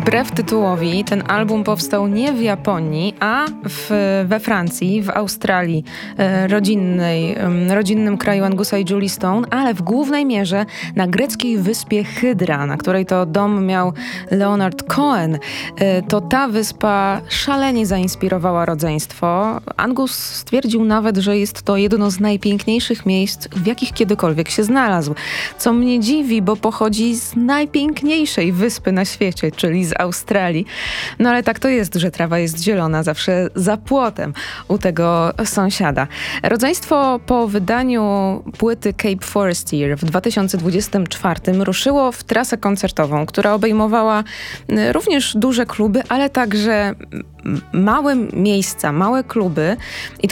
Wbrew tytułowi ten album powstał nie w Japonii, a we Francji, w Australii, rodzinnym kraju Angusa i Julie Stone, ale w głównej mierze na greckiej wyspie Hydra, na której to dom miał Leonard Cohen. To ta wyspa szalenie zainspirowała rodzeństwo. Angus stwierdził nawet, że jest to jedno z najpiękniejszych miejsc, w jakich kiedykolwiek się znalazł. Co mnie dziwi, bo pochodzi z najpiękniejszej wyspy na świecie, czyli z Australii. No ale tak to jest, że trawa jest zielona zawsze za płotem u tego sąsiada. Rodzeństwo po wydaniu płyty Cape Forestier w 2024 ruszyło w trasę koncertową, która obejmowała również duże kluby, ale także małe miejsca, małe kluby. I